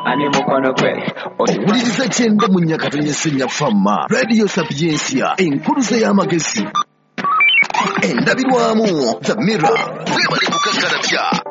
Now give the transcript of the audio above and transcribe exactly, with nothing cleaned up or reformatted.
ani mukono gwe owuliriza kyenda mu nnyakatto y'essenya famma radio sapiensia enkuluze y'amagezi endabirwamu the mirror webali kukakkalabya